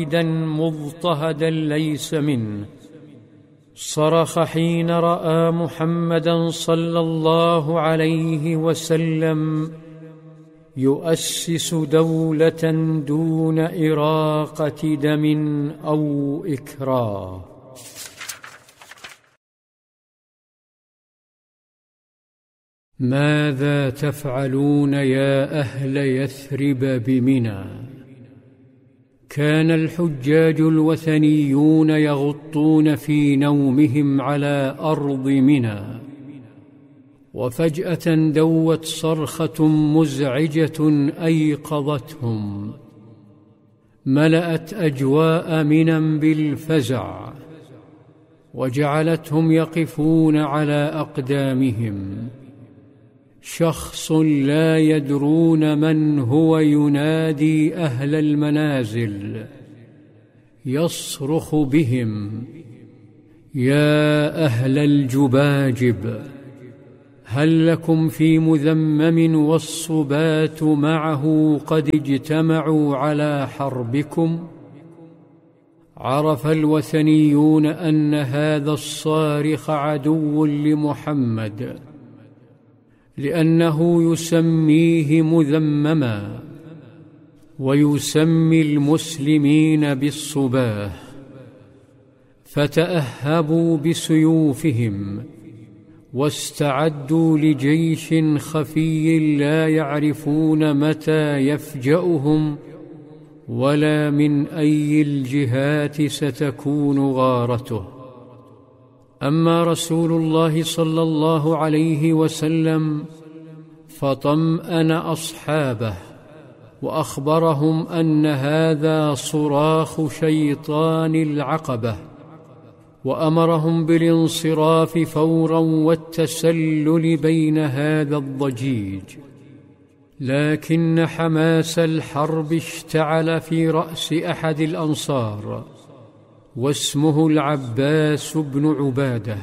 مضطهدا ليس منه. صرخ حين رأى محمدا صلى الله عليه وسلم يؤسس دولة دون إراقة دم أو إكراه. ماذا تفعلون يا أهل يثرب بمنى؟ كان الحجاج الوثنيون يغطون في نومهم على أرض منى، وفجأة دوت صرخة مزعجة أيقظتهم، ملأت أجواء منى بالفزع، وجعلتهم يقفون على أقدامهم. شخص لا يدرون من هو ينادي أهل المنازل، يصرخ بهم: يا أهل الجباجب، هل لكم في مذمم والصبات معه قد اجتمعوا على حربكم؟ عرف الوثنيون أن هذا الصارخ عدو لمحمد، لأنه يسميه مذمما ويسمي المسلمين بالصباه، فتأهبوا بسيوفهم واستعدوا لجيش خفي لا يعرفون متى يفجأهم ولا من أي الجهات ستكون غارته. أما رسول الله صلى الله عليه وسلم فطمأن أصحابه وأخبرهم أن هذا صراخ شيطان العقبة، وأمرهم بالانصراف فورا والتسلل بين هذا الضجيج. لكن حماس الحرب اشتعل في رأس أحد الأنصار واسمه العباس بن عبادة،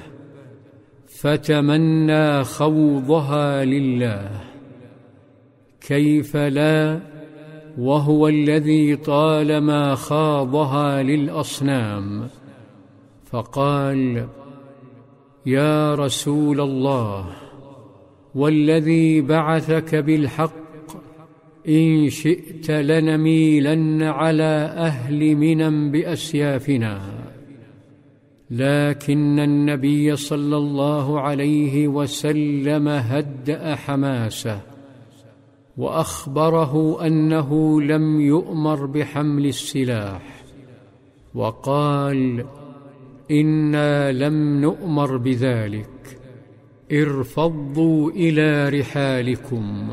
فتمنى خوضها لله. كيف لا وهو الذي طالما خاضها للأصنام؟ فقال: يا رسول الله، والذي بعثك بالحق، إن شئت لنميلن على أهل منى بأسيافنا. لكن النبي صلى الله عليه وسلم هدأ حماسه وأخبره أنه لم يؤمر بحمل السلاح، وقال: إنا لم نؤمر بذلك، ارفضوا إلى رحالكم.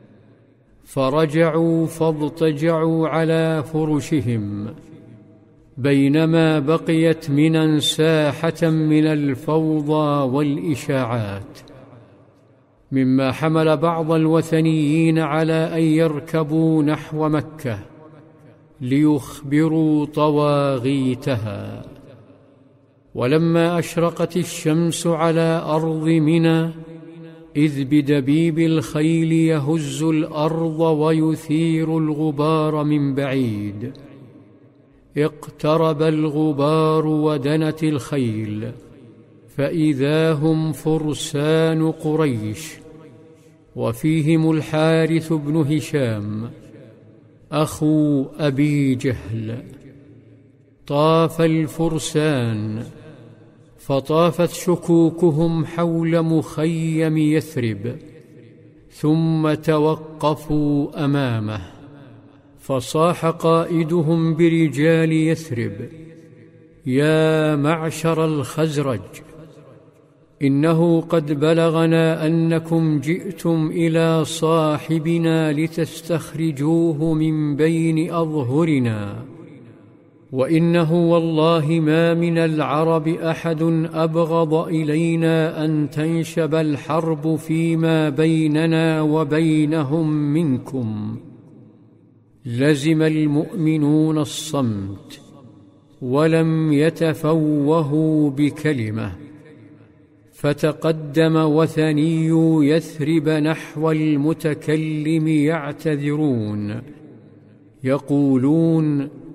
فرجعوا فاضطجعوا على فرشهم، بينما بقيت منى ساحة من الفوضى والإشاعات، مما حمل بعض الوثنيين على أن يركبوا نحو مكة ليخبروا طواغيتها. ولما أشرقت الشمس على أرض منى، إذ بدبيب الخيل يهز الأرض ويثير الغبار من بعيد. اقترب الغبار ودنت الخيل، فإذا هم فرسان قريش، وفيهم الحارث بن هشام أخو أبي جهل. طاف الفرسان، فطافت شكوكهم حول مخيم يثرب، ثم توقفوا أمامه، فصاح قائدهم برجال يثرب: يا معشر الخزرج، إنه قد بلغنا أنكم جئتم إلى صاحبنا لتستخرجوه من بين أظهرنا، وإنه والله ما من العرب أحد أبغض إلينا أن تنشب الحرب فيما بيننا وبينهم منكم. لزم المؤمنون الصمت ولم يتفوهوا بكلمة، فتقدم وثني يثرب نحو المتكلم يعتذرون، يقولون: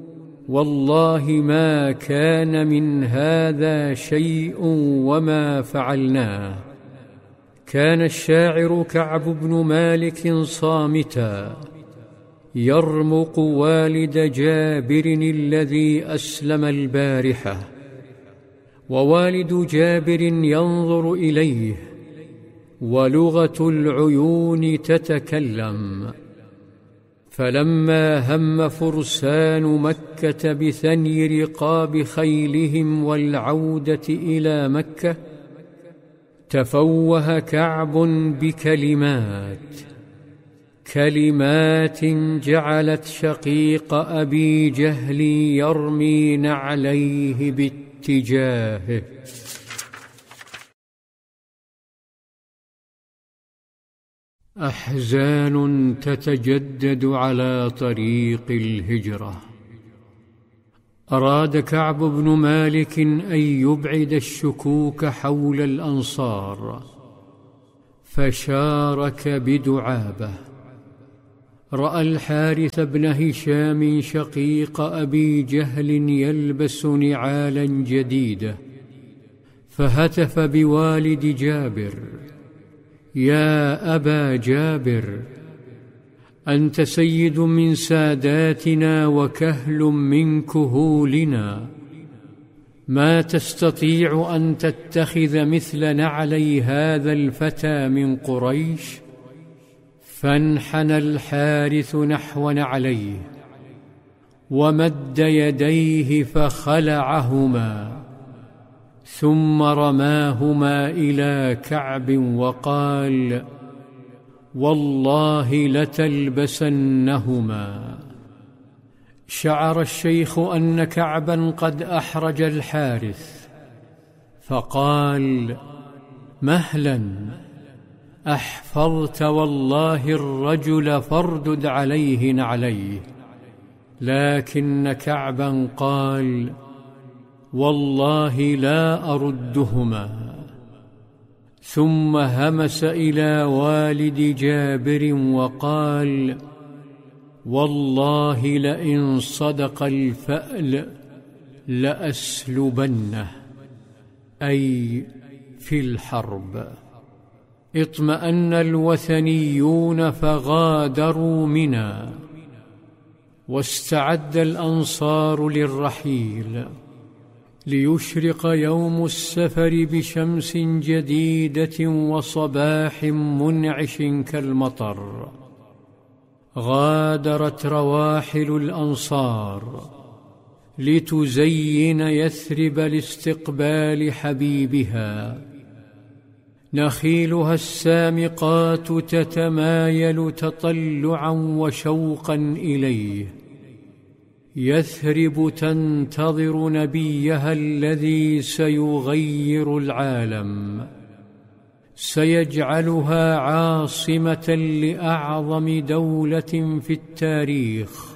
والله ما كان من هذا شيء وما فعلناه. كان الشاعر كعب بن مالك صامتا يرمق والد جابر الذي أسلم البارحة، ووالد جابر ينظر إليه ولغة العيون تتكلم. فلما هم فرسان مكة بثني رقاب خيلهم والعودة إلى مكة، تفوه كعب كلمات جعلت شقيق أبي جهل يرمي نعليه باتجاهه. أحزان تتجدد على طريق الهجرة. أراد كعب بن مالك أن يبعد الشكوك حول الأنصار، فشارك بدعابة. رأى الحارث بن هشام شقيق أبي جهل يلبس نعالا جديدة، فهتف بوالد جابر: يا أبا جابر، أنت سيد من ساداتنا وكهل من كهولنا، ما تستطيع أن تتخذ مثل نعلي هذا الفتى من قريش؟ فانحنى الحارث نحو نعليه ومد يديه فخلعهما، ثم رماهما إلى كعب وقال: والله لتلبسنهما. شعر الشيخ أن كعبا قد أحرج الحارث، فقال: مهلا، أحفظت والله الرجل فاردد عليه نعليه. لكن كعبا قال: والله لا أردهما. ثم همس إلى والد جابر وقال: والله لئن صدق الفأل لأسلبنه، أي في الحرب. اطمأن الوثنيون فغادروا منى، واستعد الأنصار للرحيل، ليشرق يوم السفر بشمس جديدة وصباح منعش كالمطر. غادرت رواحل الأنصار لتزين يثرب لاستقبال حبيبها، نخيلها السامقات تتمايل تطلعا وشوقا إليه. يثرب تنتظر نبيها الذي سيغير العالم، سيجعلها عاصمة لأعظم دولة في التاريخ.